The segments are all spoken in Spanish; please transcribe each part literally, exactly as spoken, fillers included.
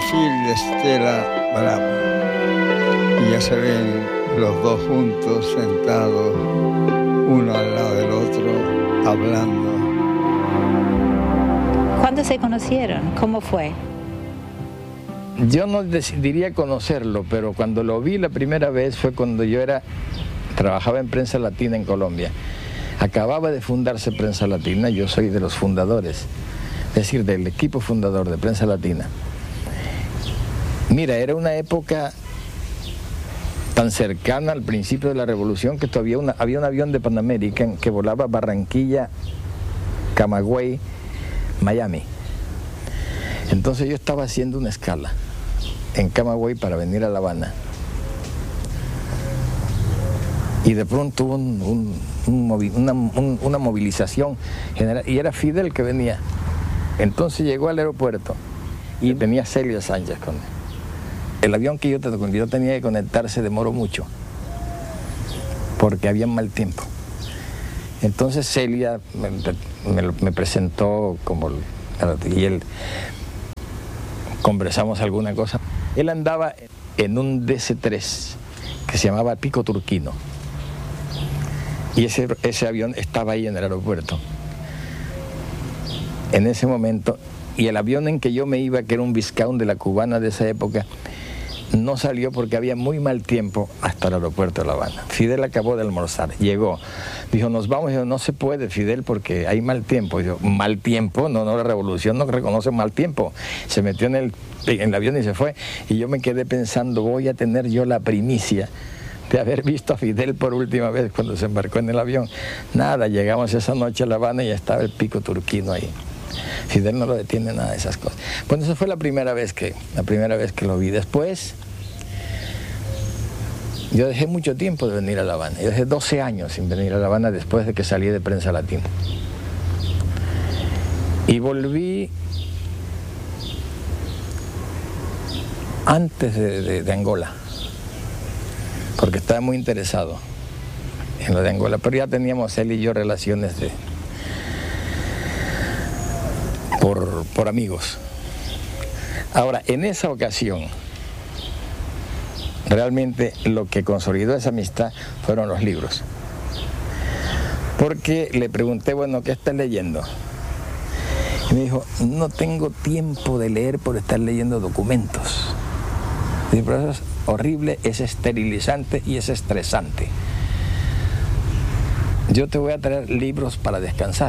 perfil de Estela Bravo. Y ya se ven los dos juntos, sentados, uno al lado del otro, hablando. ¿Cuándo se conocieron? ¿Cómo fue? Yo no diría conocerlo, pero cuando lo vi la primera vez fue cuando yo era, trabajaba en Prensa Latina en Colombia. Acababa de fundarse Prensa Latina, yo soy de los fundadores, es decir, del equipo fundador de Prensa Latina. Mira, era una época tan cercana al principio de la revolución que todavía una, había un avión de Pan American que volaba Barranquilla, Camagüey, Miami. Entonces yo estaba haciendo una escala en Camagüey para venir a La Habana. Y de pronto hubo un, un, un movi una, un, una movilización general, y era Fidel que venía. Entonces llegó al aeropuerto y venía Celia Sánchez con él. El avión que yo, te, yo tenía que conectar se demoró mucho, porque había mal tiempo. Entonces Celia me, me, me presentó como, y él conversamos alguna cosa. Él andaba en un D C tres que se llamaba Pico Turquino, y ese, ese avión estaba ahí en el aeropuerto en ese momento, y el avión en que yo me iba, que era un Viscount de la Cubana de esa época, no salió porque había muy mal tiempo hasta el aeropuerto de La Habana. Fidel acabó de almorzar, llegó, dijo, nos vamos. Dijo, no se puede, Fidel, porque hay mal tiempo. Dijo, mal tiempo, no, no, la revolución no reconoce mal tiempo. Se metió en el, en el avión y se fue. Y yo me quedé pensando, voy a tener yo la primicia de haber visto a Fidel por última vez cuando se embarcó en el avión. Nada, llegamos esa noche a La Habana y ya estaba el Pico Turquino ahí. Fidel no lo detiene nada de esas cosas. Bueno, esa fue la primera vez que, la primera vez que lo vi. Después, yo dejé mucho tiempo de venir a La Habana. Yo dejé doce años sin venir a La Habana después de que salí de Prensa Latina. Y volví antes de, de, de Angola, porque estaba muy interesado en lo de Angola, pero ya teníamos él y yo relaciones de... Por, por amigos. Ahora, en esa ocasión, realmente lo que consolidó esa amistad fueron los libros. Porque le pregunté, bueno, ¿qué estás leyendo? Y me dijo, no tengo tiempo de leer por estar leyendo documentos. Y pero eso es horrible, es esterilizante y es estresante. Yo te voy a traer libros para descansar.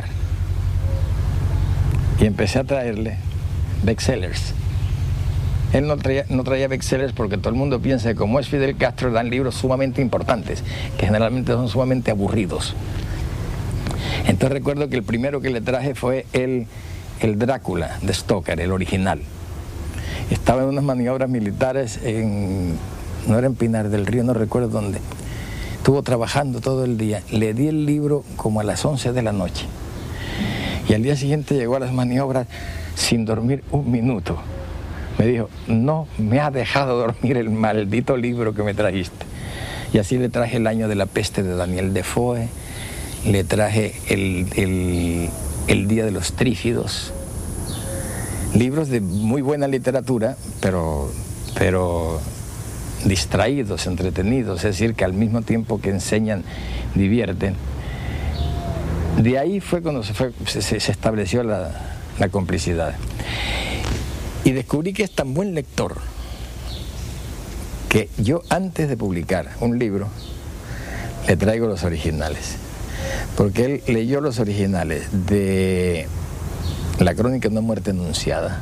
Y empecé a traerle bestsellers. Él no traía, no traía bestsellers porque todo el mundo piensa que como es Fidel Castro dan libros sumamente importantes, que generalmente son sumamente aburridos. Entonces recuerdo que el primero que le traje fue el, el Drácula de Stoker, el original. Estaba en unas maniobras militares en, no era en Pinar del Río, no recuerdo dónde. Estuvo trabajando todo el día. Le di el libro como a las once de la noche. Y al día siguiente llegó a las maniobras sin dormir un minuto. Me dijo, no me ha dejado dormir el maldito libro que me trajiste. Y así le traje El año de la peste de Daniel Defoe, le traje el, el, el Día de los Trífidos. Libros de muy buena literatura, pero, pero distraídos, entretenidos, es decir, que al mismo tiempo que enseñan, divierten. De ahí fue cuando se, fue, se, se estableció la, la complicidad. Y descubrí que es tan buen lector que yo, antes de publicar un libro, le traigo los originales. Porque él leyó los originales de La crónica de una muerte anunciada.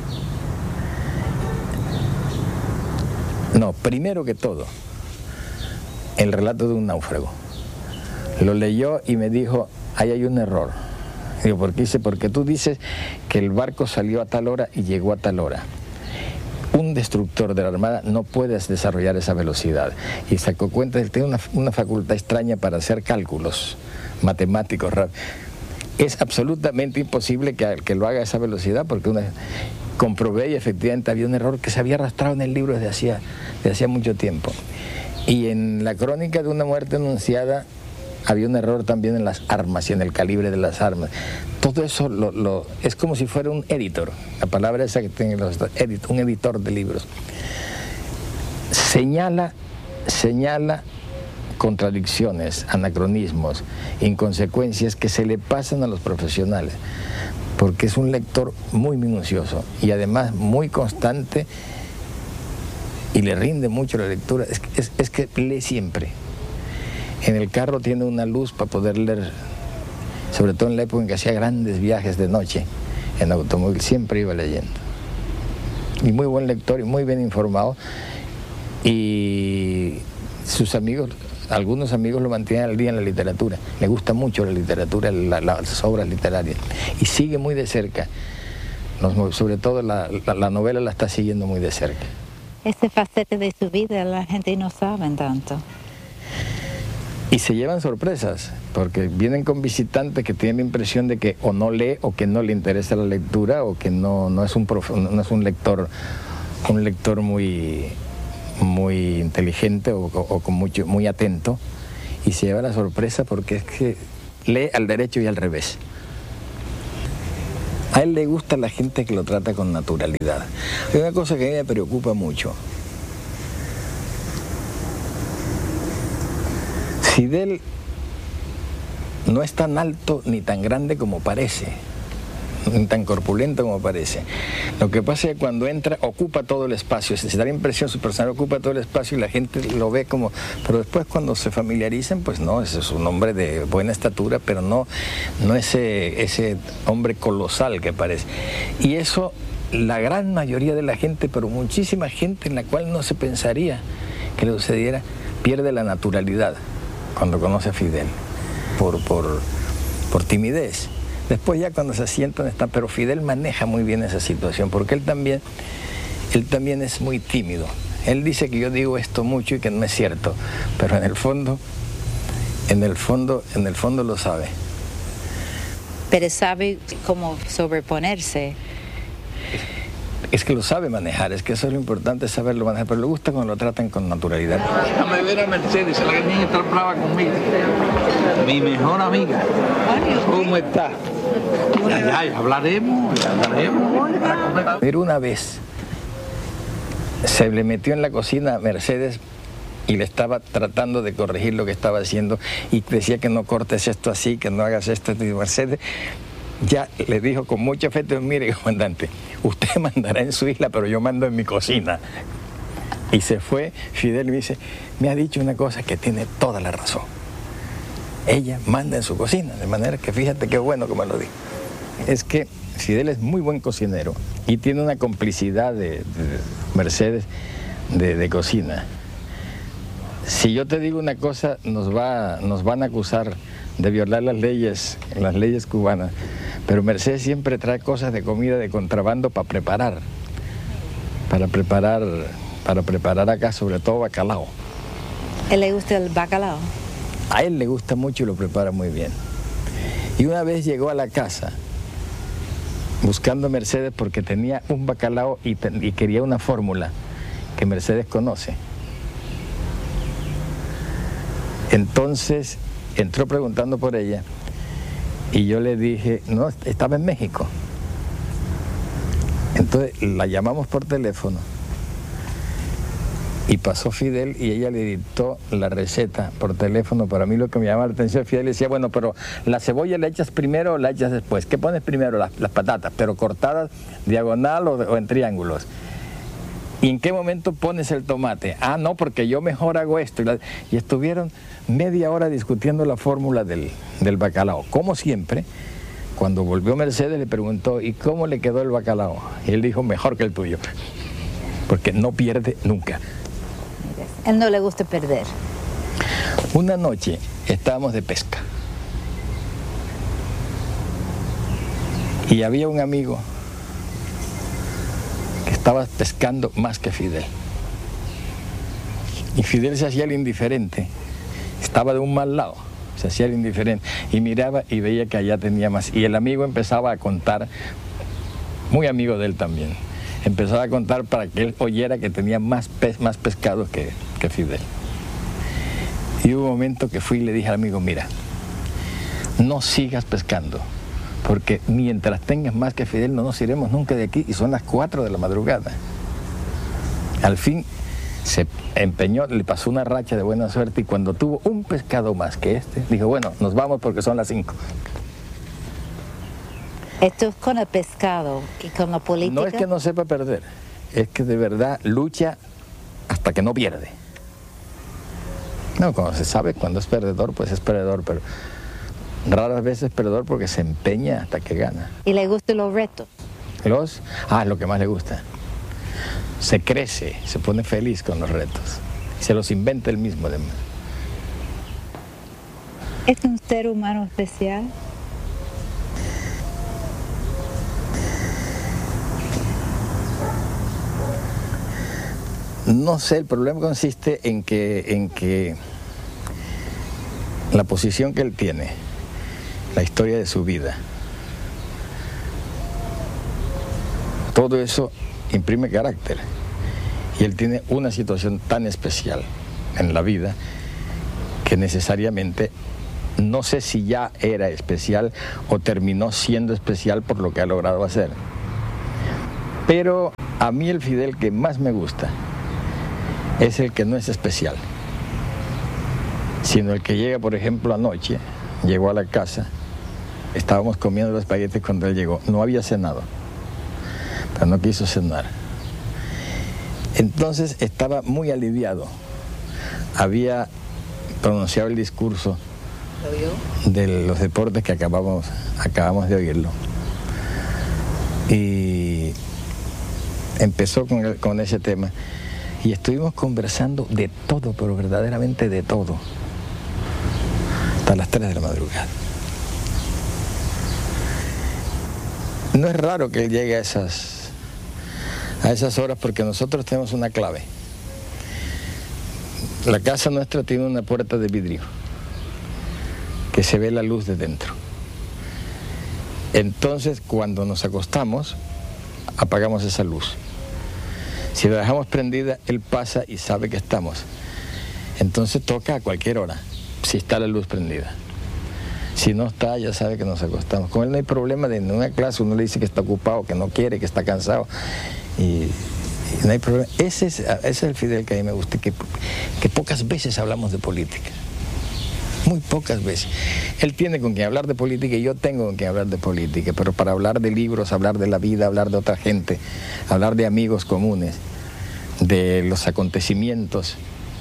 No, primero que todo, El relato de un náufrago. Lo leyó y me dijo, ahí hay un error. Digo, ¿por qué? Dice, porque tú dices que el barco salió a tal hora y llegó a tal hora. Un destructor de la Armada no puede desarrollar esa velocidad. Y sacó cuenta de que tiene una, una facultad extraña para hacer cálculos matemáticos. Es absolutamente imposible que, que lo haga a esa velocidad, porque una, comprobé y efectivamente había un error que se había arrastrado en el libro desde hacía, desde hacía mucho tiempo. Y en La crónica de una muerte anunciada, había un error también en las armas y en el calibre de las armas. Todo eso lo, lo, es como si fuera un editor, la palabra esa que tienen los edit, un editor de libros. Señala, señala contradicciones, anacronismos, inconsecuencias que se le pasan a los profesionales, porque es un lector muy minucioso y además muy constante y le rinde mucho la lectura. Es, es, es que lee siempre. En el carro tiene una luz para poder leer, sobre todo en la época en que hacía grandes viajes de noche en automóvil, siempre iba leyendo. Y muy buen lector y muy bien informado, y sus amigos, algunos amigos lo mantienen al día en la literatura. Le gusta mucho la literatura, la, las obras literarias, y sigue muy de cerca, los, sobre todo la, la, la novela la está siguiendo muy de cerca. Ese facete de su vida la gente no sabe tanto. Y se llevan sorpresas, porque vienen con visitantes que tienen la impresión de que o no lee o que no le interesa la lectura o que no, no, es, un prof, no es un lector, un lector muy, muy inteligente o, o, o con mucho, muy atento, y se lleva la sorpresa porque es que lee al derecho y al revés. A él le gusta la gente que lo trata con naturalidad. Hay una cosa que a mí me preocupa mucho. Fidel no es tan alto ni tan grande como parece, ni tan corpulento como parece. Lo que pasa es que cuando entra ocupa todo el espacio, se da la impresión, su personaje ocupa todo el espacio y la gente lo ve como... Pero después cuando se familiarizan, pues no, ese es un hombre de buena estatura, pero no, no ese, ese hombre colosal que parece. Y eso la gran mayoría de la gente, pero muchísima gente en la cual no se pensaría que le sucediera, pierde la naturalidad cuando conoce a Fidel, por, por, por timidez. Después ya cuando se sientan están, pero Fidel maneja muy bien esa situación, porque él también, él también es muy tímido. Él dice que yo digo esto mucho y que no es cierto, pero en el fondo, en el fondo, en el fondo lo sabe. Pero sabe cómo sobreponerse. Es que lo sabe manejar, es que eso es lo importante, saberlo manejar, pero le gusta cuando lo tratan con naturalidad. Déjame ver a Mercedes, la que niña está brava conmigo. Mi mejor amiga. ¿Cómo está? Ya, ya, hablaremos, ya hablaremos. Pero una vez se le metió en la cocina a Mercedes y le estaba tratando de corregir lo que estaba haciendo y decía que no cortes esto así, que no hagas esto. Y Mercedes ya le dijo con mucho afecto: mire, comandante, usted mandará en su isla, pero yo mando en mi cocina. Y se fue. Fidel me dice, me ha dicho una cosa que tiene toda la razón. Ella manda en su cocina, de manera que fíjate qué bueno que me lo dijo. Es que Fidel es muy buen cocinero y tiene una complicidad de, de Mercedes de, de cocina. Si yo te digo una cosa, nos, va, nos van a acusar de violar las leyes, las leyes cubanas, pero Mercedes siempre trae cosas de comida de contrabando para preparar, para preparar, para preparar acá, sobre todo bacalao. ¿A él le gusta el bacalao? A él le gusta mucho y lo prepara muy bien. Y una vez llegó a la casa buscando a Mercedes porque tenía un bacalao y, y quería una fórmula que Mercedes conoce. Entonces entró preguntando por ella y yo le dije, no, estaba en México. Entonces la llamamos por teléfono y pasó Fidel y ella le dictó la receta por teléfono. Para mí lo que me llamaba la atención, Fidel decía, bueno, pero la cebolla la echas primero o la echas después. ¿Qué pones primero? Las, las patatas, pero cortadas diagonal o, o en triángulos. ¿Y en qué momento pones el tomate? Ah, no, porque yo mejor hago esto. Y, la, y estuvieron media hora discutiendo la fórmula del, del bacalao. Como siempre, cuando volvió Mercedes le preguntó, ¿y cómo le quedó el bacalao? Y él dijo, mejor que el tuyo, porque no pierde nunca. A él no le gusta perder. Una noche estábamos de pesca y había un amigo que estaba pescando más que Fidel. Y Fidel se hacía el indiferente, estaba de un mal lado, se hacía el indiferente y miraba y veía que allá tenía más. Y el amigo empezaba a contar, muy amigo de él también, empezaba a contar para que él oyera que tenía más, pez, más pescado que, que Fidel. Y hubo un momento que fui y le dije al amigo, mira, no sigas pescando, porque mientras tengas más que Fidel no nos iremos nunca de aquí, y son las cuatro de la madrugada. Al fin se empeñó, le pasó una racha de buena suerte, y cuando tuvo un pescado más que este, dijo, bueno, nos vamos porque son las cinco. Esto es con el pescado y con la política. No es que no sepa perder, es que de verdad lucha hasta que no pierde. No, cuando se sabe cuando es perdedor, pues es perdedor, pero raras veces es perdedor porque se empeña hasta que gana. ¿Y le gustan los retos? Los, ah, lo que más le gusta. Se crece, se pone feliz con los retos. Se los inventa él mismo además. ¿Es un ser humano especial? No sé, el problema consiste en que, en que la posición que él tiene, la historia de su vida, todo eso imprime carácter. Y él tiene una situación tan especial en la vida que necesariamente, no sé si ya era especial o terminó siendo especial por lo que ha logrado hacer. Pero a mí el Fidel que más me gusta es el que no es especial, sino el que llega, por ejemplo, anoche, llegó a la casa, estábamos comiendo los espaguetis cuando él llegó, no había cenado, pero no quiso cenar. Entonces estaba muy aliviado, había pronunciado el discurso de los deportes que acabamos, acabamos de oírlo, y empezó con, el, con ese tema. Y estuvimos conversando de todo, pero verdaderamente de todo, hasta las tres de la madrugada. No es raro que él llegue a esas, a esas horas porque nosotros tenemos una clave. La casa nuestra tiene una puerta de vidrio, que se ve la luz de dentro. Entonces, cuando nos acostamos, apagamos esa luz. Si la dejamos prendida, él pasa y sabe que estamos. Entonces toca a cualquier hora, si está la luz prendida. Si no está, ya sabe que nos acostamos. Con él no hay problema de ninguna clase, uno le dice que está ocupado, que no quiere, que está cansado. Y, y no hay problema. Ese es, ese es el Fidel que a mí me gusta, que, que pocas veces hablamos de política. Muy pocas veces. Él tiene con quien hablar de política y yo tengo con quien hablar de política, pero para hablar de libros, hablar de la vida, hablar de otra gente, hablar de amigos comunes, de los acontecimientos.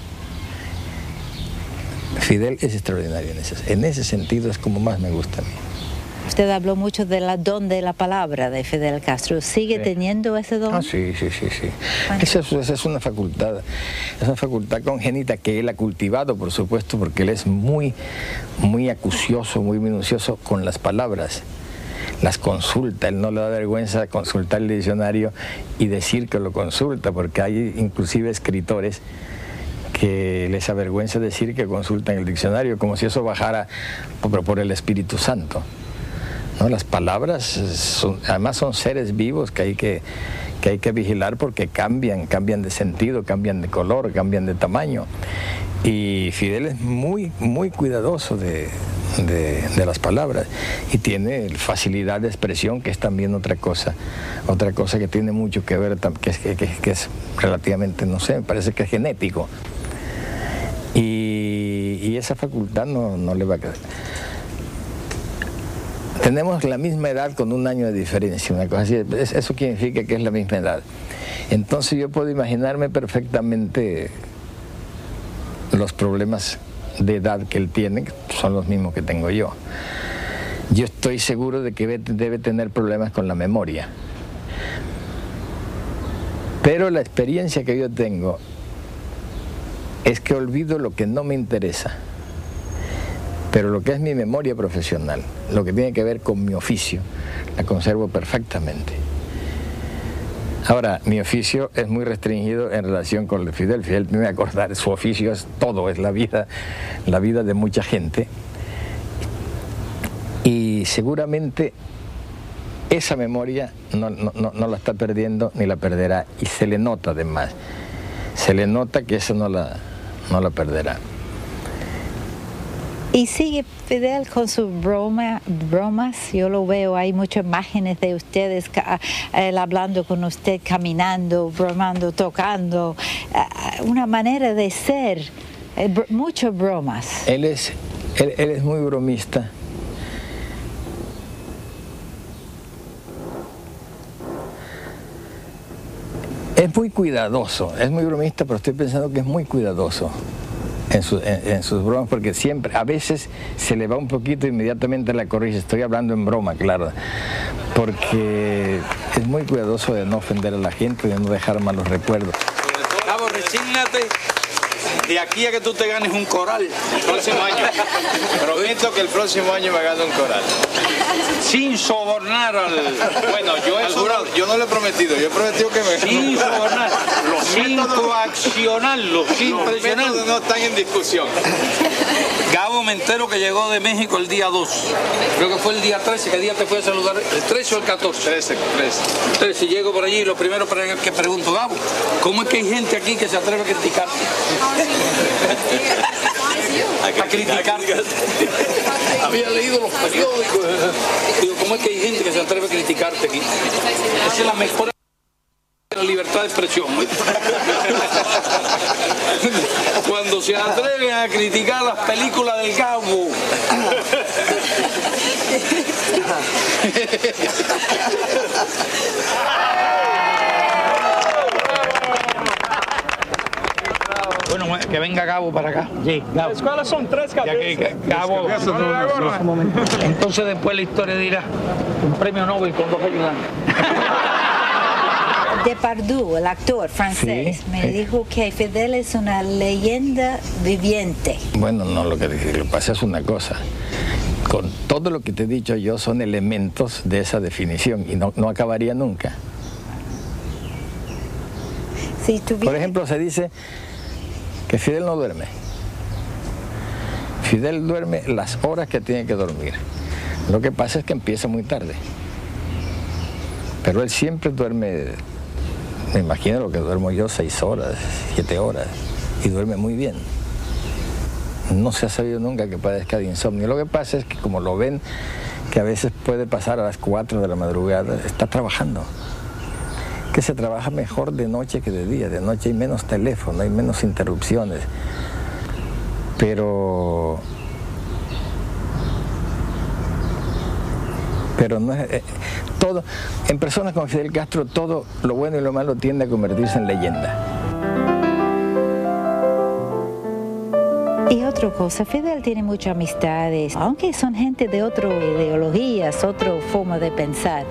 Fidel es extraordinario en ese, en ese sentido, es como más me gusta a mí. Usted habló mucho del don de la palabra de Fidel Castro. ¿Sigue sí. teniendo ese don? Ah, sí, sí, sí, sí. Esa es, esa es una facultad, es una facultad congénita que él ha cultivado, por supuesto, porque él es muy, muy acucioso, muy minucioso con las palabras. Las consulta, él no le da vergüenza consultar el diccionario y decir que lo consulta, porque hay inclusive escritores que les avergüenza decir que consultan el diccionario, como si eso bajara por, por el Espíritu Santo. ¿No? Las palabras, son, además son seres vivos que hay que, que hay que vigilar porque cambian, cambian de sentido, cambian de color, cambian de tamaño. Y Fidel es muy, muy cuidadoso de, de, de las palabras y tiene facilidad de expresión, que es también otra cosa, otra cosa que tiene mucho que ver, que es, que, que es relativamente, no sé, me parece que es genético. Y, y esa facultad no, no le va a quedar. Tenemos la misma edad con un año de diferencia, una cosa así. Eso significa que es la misma edad. Entonces yo puedo imaginarme perfectamente los problemas de edad que él tiene, que son los mismos que tengo yo. Yo estoy seguro de que debe tener problemas con la memoria. Pero la experiencia que yo tengo es que olvido lo que no me interesa. Pero lo que es mi memoria profesional, lo que tiene que ver con mi oficio, la conservo perfectamente. Ahora, mi oficio es muy restringido en relación con el de Fidel. Fidel tiene que acordar, su oficio es todo, es la vida, la vida de mucha gente. Y seguramente esa memoria no, no, no la está perdiendo ni la perderá. Y se le nota además, se le nota que eso no la, no la perderá. Y sigue Fidel con sus broma, bromas. Yo lo veo, hay muchas imágenes de ustedes, él hablando con usted, caminando, bromando, tocando. Una manera de ser, muchas bromas. Él es, él, él es muy bromista. Es muy cuidadoso, es muy bromista, pero estoy pensando que es muy cuidadoso en, su, en, en sus bromas, porque siempre, a veces se le va un poquito, inmediatamente la corrige. Estoy hablando en broma, claro, porque es muy cuidadoso de no ofender a la gente, de no dejar malos recuerdos. Cabo, resígnate de aquí a que tú te ganes un coral el próximo año. Prometo que el próximo año me gano un coral. Sin sobornar al... Bueno, yo al eso jurado. no, yo no lo he prometido, yo he prometido que me Sin sobornar, Los sin métodos- coaccionarlo, sin Los presionarlo. métodos no están en discusión. Gabo, me entero que llegó de México el día dos. Creo que fue el día trece. ¿Qué día te fue a saludar? ¿El trece o el catorce? trece, trece. trece. Llego por allí y lo primero que pregunto, Gabo, ¿cómo es que hay gente aquí que se atreve a criticarte? A criticarte. Había leído los periódicos. Digo, ¿cómo es que hay gente que se atreve a criticarte aquí? Esa es la mejor de la libertad de expresión. Cuando se atreven a criticar las películas del Gabo. Bueno, que venga Gabo para acá. Sí, Gabo. La escuela son tres Ya cabezas. que Gabo. Entonces después la historia dirá un premio Nobel con dos ayudantes. Depardieu, el actor francés, Sí, me sí. dijo que Fidel es una leyenda viviente. Bueno, no, lo que, lo que pasa es una cosa. Con todo lo que te he dicho yo son elementos de esa definición y no, no acabaría nunca. Si tuviera... Por ejemplo, se dice que Fidel no duerme. Fidel duerme las horas que tiene que dormir. Lo que pasa es que empieza muy tarde. Pero él siempre duerme, me imagino lo que duermo yo, seis horas, siete horas, y duerme muy bien. No se ha sabido nunca que padezca de insomnio. Lo que pasa es que como lo ven, que a veces puede pasar a las cuatro de la madrugada, está trabajando. Que se trabaja mejor de noche que de día. De noche hay menos teléfono, hay menos interrupciones. Pero... Pero no es... Eh, todo, en personas como Fidel Castro, todo lo bueno y lo malo tiende a convertirse en leyenda. Y otra cosa, Fidel tiene muchas amistades, aunque son gente de otras ideologías, otra forma de pensar.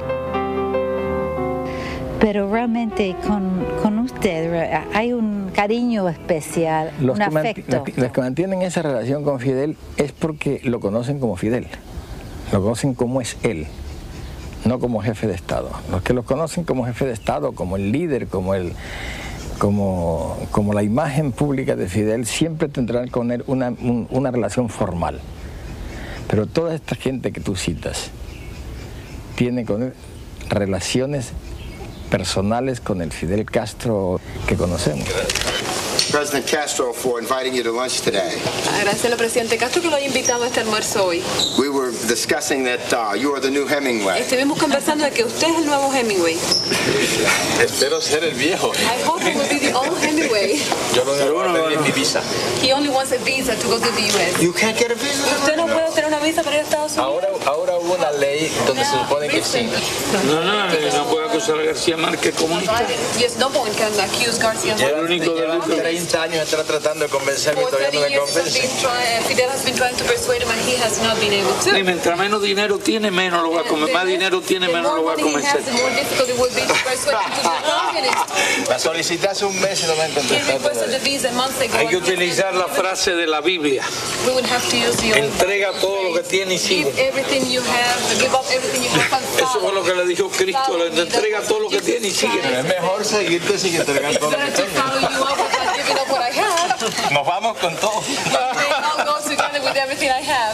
Pero realmente con, con usted hay un cariño especial, Los un que, manti- afecto. los que- los que mantienen esa relación con Fidel es porque lo conocen como Fidel, lo conocen como es él, no como jefe de Estado. Los que lo conocen como jefe de Estado, como el líder, como, el, como, como la imagen pública de Fidel, siempre tendrán con él una, un- una relación formal. Pero toda esta gente que tú citas tiene con él relaciones personales con el Fidel Castro que conocemos. President Castro for inviting you to lunch today. Agradecerle al presidente Castro que lo haya invitado a este almuerzo hoy. We were discussing that uh, you are the new Hemingway. Estuvimos conversando de que usted es el nuevo Hemingway. Espero ser el viejo. I hope it will be the old Hemingway. Yo lo debo pedir mi visa. He only wants a visa to go to the U S. You can't get a visa. ¿Usted no puede tener una visa para ir a Estados Unidos? Ahora, ahora hubo una ley donde se supone que sí. No, no, no puede acusar a García Márquez comunista. Yes, no one can accuse Garcia El único Llevan delito. treinta años estar tratando de convencerme y For todavía no thirty me years, convence. been trying, Fidel has been trying to persuade him and he has not been able to. Y mientras menos dinero tiene, menos lo va a comer. Más dinero tiene, The menos more lo va a money he convencer. has, the more difficult it will be to persuade him to be communist. La solicité hace un mes y no me han He contestado requested todavía. the visa months ago. Hay que and he utilizar la hasn't frase de la Biblia. given- We would have to use the old Entrega todo lo que tiene y sigue. Give everything you have, give up everything you have and Eso fue follow. lo que le dijo Cristo. Le entrega todo lo que tiene y sigue. Es mejor seguirte sin entregar todo lo que Better to tengo. follow you up without giving up what I have. Nos vamos con todo. They all go together with everything I have.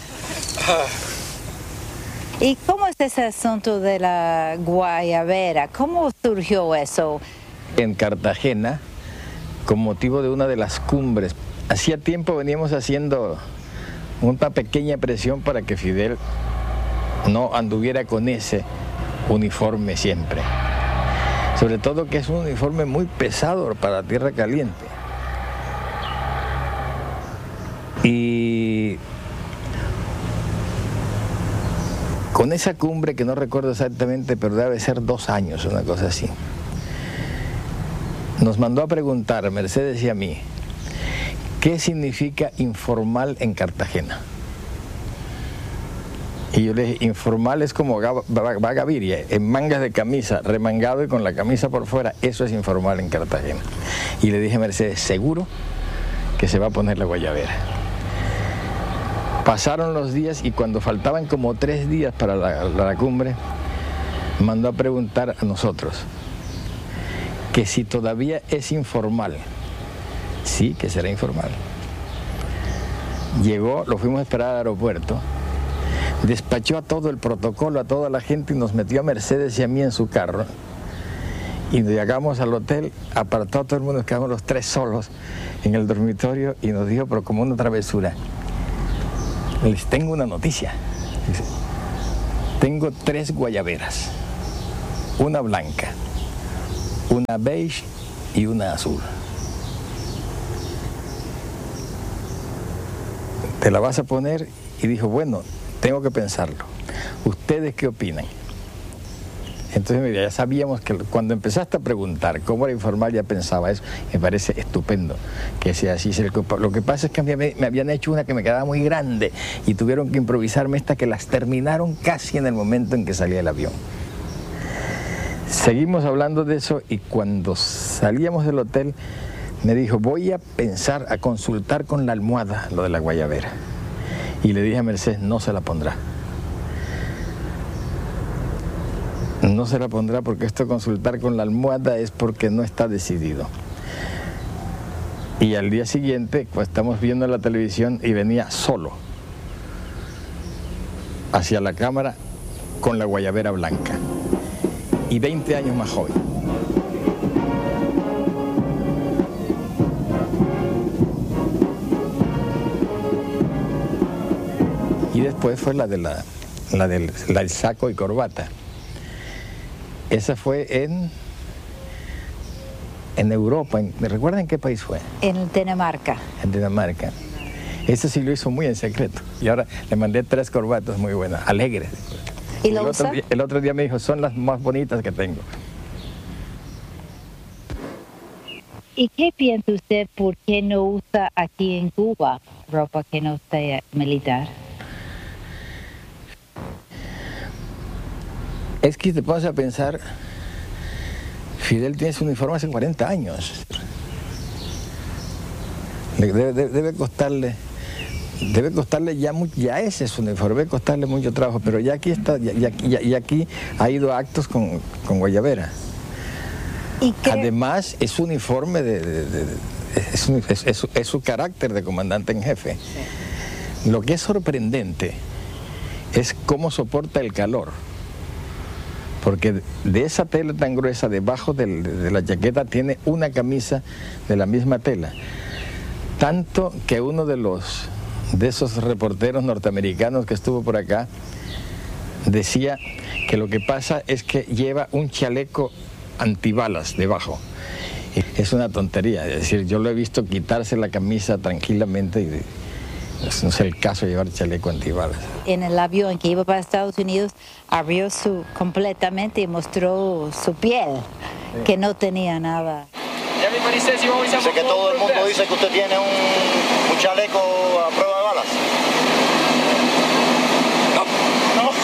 ¿Y cómo es ese asunto de la guayabera? ¿Cómo surgió eso? En Cartagena, con motivo de una de las cumbres. Hacía tiempo veníamos haciendo una pequeña presión para que Fidel no anduviera con ese uniforme siempre. Sobre todo que es un uniforme muy pesado para tierra caliente. Y con esa cumbre, que no recuerdo exactamente, pero debe ser dos años, una cosa así, nos mandó a preguntar, Mercedes y a mí, ¿qué significa informal en Cartagena? Y yo le dije, informal es como vagaviria, en mangas de camisa, remangado y con la camisa por fuera, eso es informal en Cartagena. Y le dije a Mercedes, ¿seguro que se va a poner la guayabera? Pasaron los días y cuando faltaban como tres días para la, la, la cumbre, mandó a preguntar a nosotros que si todavía es informal. Sí, que será informal. Llegó, lo fuimos a esperar al aeropuerto, despachó a todo el protocolo, a toda la gente y nos metió a Mercedes y a mí en su carro. Y llegamos al hotel, apartó a todo el mundo, nos quedamos los tres solos en el dormitorio y nos dijo, pero como una travesura, les tengo una noticia. Dice, tengo tres guayaberas, una blanca, una beige y una azul. ¿Te la vas a poner? Y dijo, bueno, tengo que pensarlo. ¿Ustedes qué opinan? Entonces, mira, ya sabíamos que cuando empezaste a preguntar cómo era informal, ya pensaba eso. Me parece estupendo que sea así. Lo que pasa es que me, me habían hecho una que me quedaba muy grande y tuvieron que improvisarme esta que las terminaron casi en el momento en que salía el avión. Seguimos hablando de eso y cuando salíamos del hotel me dijo, voy a pensar, a consultar con la almohada lo de la guayabera. Y le dije a Mercedes, no se la pondrá. No se la pondrá porque esto de consultar con la almohada es porque no está decidido. Y al día siguiente, pues estamos viendo la televisión y venía solo hacia la cámara con la guayabera blanca. Y veinte años más joven. Y después fue la, de la, la del la del saco y corbata. Esa fue en, en Europa. En, ¿me recuerdan en qué país fue? En Dinamarca. En Dinamarca. Eso sí lo hizo muy en secreto. Y ahora le mandé tres corbatas muy buenas, alegres. ¿Y lo el, usa? otro día, el otro día me dijo, son las más bonitas que tengo. ¿Y qué piensa usted por qué no usa aquí en Cuba ropa que no sea militar? Es que te pones a pensar, Fidel tiene su uniforme hace cuarenta años. Debe, debe, debe costarle, debe costarle ya, ya ese es su uniforme, debe costarle mucho trabajo, pero ya aquí está, ya, ya, ya, ya aquí ha ido a actos con, con guayabera. ¿Y qué? Además, es un uniforme de, de, de, de es, un, es, es, es su carácter de comandante en jefe. Sí. Lo que es sorprendente es cómo soporta el calor. Porque de esa tela tan gruesa, debajo del, de la chaqueta, tiene una camisa de la misma tela. Tanto que uno de los de esos reporteros norteamericanos que estuvo por acá decía que lo que pasa es que lleva un chaleco antibalas debajo. Es una tontería, es decir, yo lo he visto quitarse la camisa tranquilamente y no es el caso de llevar chaleco antibalas. En el avión que iba para Estados Unidos abrió su completamente y mostró su piel, sí, que no tenía nada. Sé que todo el mundo dice que usted tiene un, un chaleco a prueba de balas. No. No.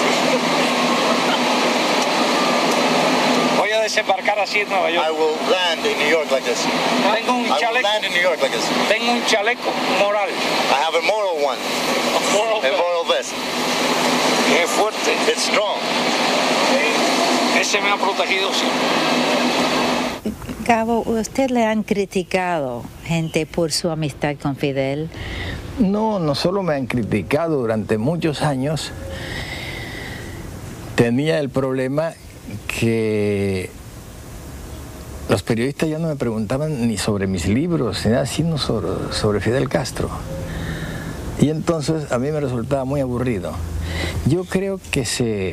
Voy a desembarcar así en Nueva York. I will land in New York like this. Tengo un chaleco. I will land in New York like this. Tengo un chaleco moral. I have a moral one. A moral, a moral vest. Es fuerte. It's strong. Eh, ese me ha protegido siempre. Gabo, ¿usted le han criticado gente por su amistad con Fidel? No, no solo me han criticado, durante muchos años tenía el problema que los periodistas ya no me preguntaban ni sobre mis libros, ni nada, sino sobre, sobre Fidel Castro. Y entonces a mí me resultaba muy aburrido. Yo creo que se,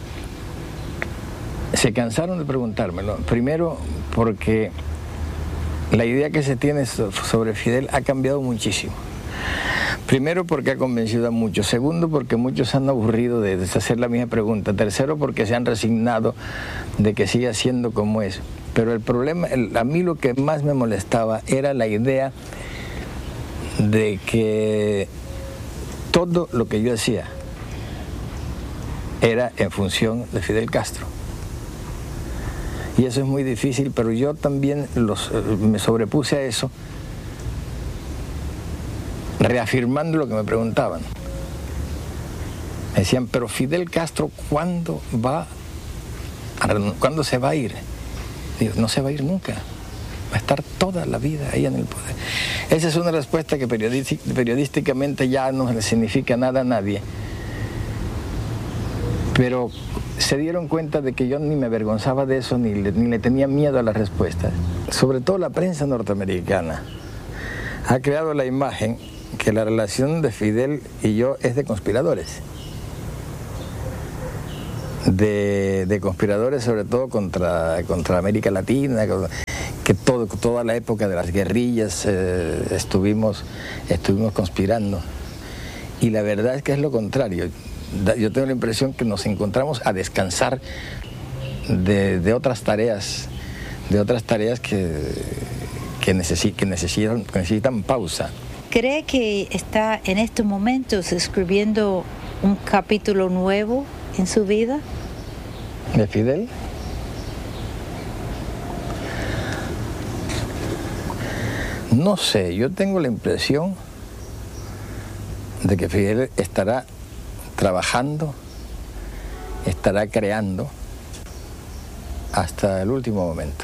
se cansaron de preguntármelo. Primero porque la idea que se tiene sobre Fidel ha cambiado muchísimo. Primero porque ha convencido a muchos. Segundo porque muchos se han aburrido de hacer la misma pregunta. Tercero porque se han resignado de que siga siendo como es. Pero el problema, el, a mí lo que más me molestaba era la idea de que todo lo que yo hacía era en función de Fidel Castro. Y eso es muy difícil, pero yo también los, me sobrepuse a eso, reafirmando lo que me preguntaban. Me decían, pero Fidel Castro, ¿cuándo va a, ¿cuándo se va a ir? Digo, no se va a ir nunca. Va a estar toda la vida ahí en el poder. Esa es una respuesta que periodísticamente ya no le significa nada a nadie. Pero se dieron cuenta de que yo ni me avergonzaba de eso, ni le, ni le tenía miedo a las respuestas. Sobre todo la prensa norteamericana ha creado la imagen que la relación de Fidel y yo es de conspiradores. De, de conspiradores sobre todo contra, contra América Latina, que todo, toda la época de las guerrillas eh, estuvimos, estuvimos conspirando. Y la verdad es que es lo contrario. Yo tengo la impresión que nos encontramos a descansar de, de otras tareas, de otras tareas que, que, necesi, que, necesitan, que necesitan pausa. ¿Cree que está en estos momentos escribiendo un capítulo nuevo en su vida? ¿De Fidel? No sé, yo tengo la impresión de que Fidel estará trabajando, estará creando hasta el último momento.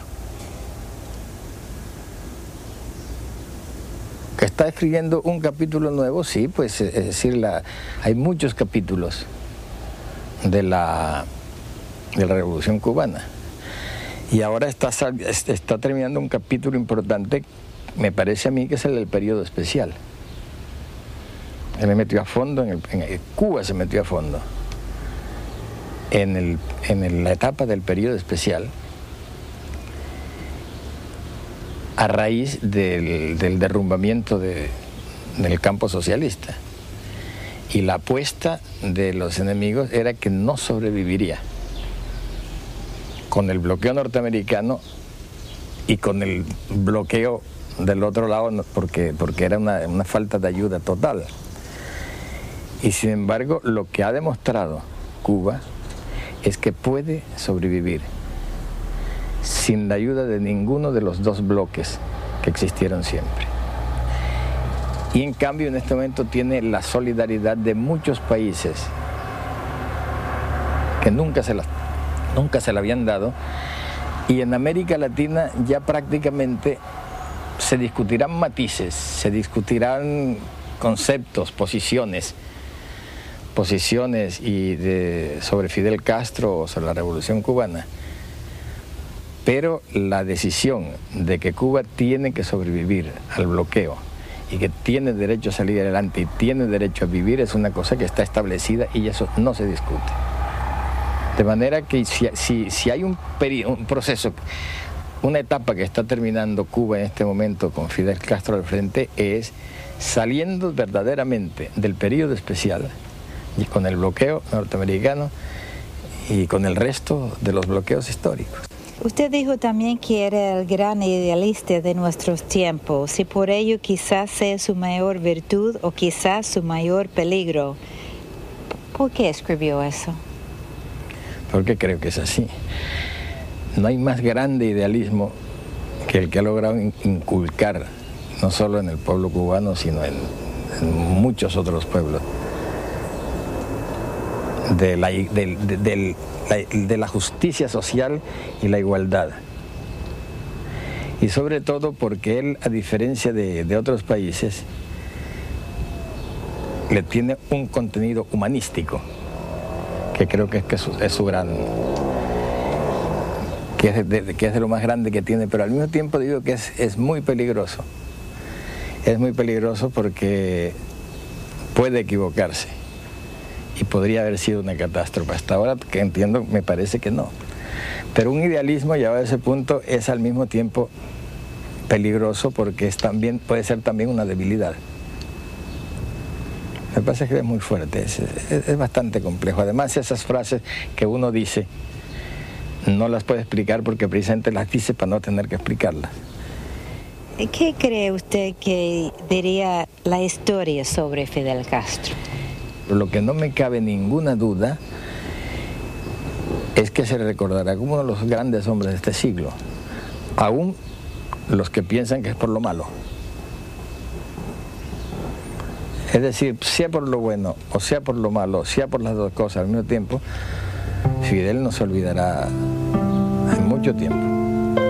¿Que está escribiendo un capítulo nuevo? Sí, pues es decir, la, hay muchos capítulos de la, de la Revolución Cubana. Y ahora está, está terminando un capítulo importante, me parece a mí que es el del periodo especial. Él me metió a fondo, en, el, en el, Cuba se metió a fondo en, el, en el, la etapa del periodo especial a raíz del, del derrumbamiento de, del campo socialista. Y la apuesta de los enemigos era que no sobreviviría. Con el bloqueo norteamericano y con el bloqueo del otro lado, porque, porque era una, una falta de ayuda total. Y sin embargo, lo que ha demostrado Cuba es que puede sobrevivir sin la ayuda de ninguno de los dos bloques que existieron siempre. Y en cambio, en este momento tiene la solidaridad de muchos países que nunca se la, nunca se la habían dado. Y en América Latina ya prácticamente se discutirán matices, se discutirán conceptos, posiciones, posiciones y de, sobre Fidel Castro o sobre la Revolución Cubana, pero la decisión de que Cuba tiene que sobrevivir al bloqueo y que tiene derecho a salir adelante y tiene derecho a vivir es una cosa que está establecida y eso no se discute. De manera que si, si, si hay un, un proceso, una etapa que está terminando Cuba en este momento con Fidel Castro al frente, es saliendo verdaderamente del periodo especial y con el bloqueo norteamericano y con el resto de los bloqueos históricos. Usted dijo también que era el gran idealista de nuestros tiempos y por ello quizás sea su mayor virtud o quizás su mayor peligro. ¿Por qué escribió eso? Porque creo que es así. No hay más grande idealismo que el que ha logrado inculcar, no solo en el pueblo cubano, sino en, en muchos otros pueblos, de la, de, de, de, la, de la justicia social y la igualdad. Y sobre todo porque él, a diferencia de, de otros países, le tiene un contenido humanístico, que creo que es, que es, su, es su gran... Que es, de, que es de lo más grande que tiene, pero al mismo tiempo digo que es, es muy peligroso. Es muy peligroso porque puede equivocarse y podría haber sido una catástrofe. Hasta ahora, que entiendo, me parece que no. Pero un idealismo llevado a ese punto es al mismo tiempo peligroso, porque es también, puede ser también una debilidad. Me parece que es muy fuerte, es, es, es bastante complejo. Además, esas frases que uno dice no las puede explicar porque precisamente las dice para no tener que explicarlas. ¿Qué cree usted que diría la historia sobre Fidel Castro? Lo que no me cabe ninguna duda es que se recordará como uno de los grandes hombres de este siglo, aún los que piensan que es por lo malo. Es decir, sea por lo bueno o sea por lo malo, sea por las dos cosas al mismo tiempo, Fidel no se olvidará en mucho tiempo.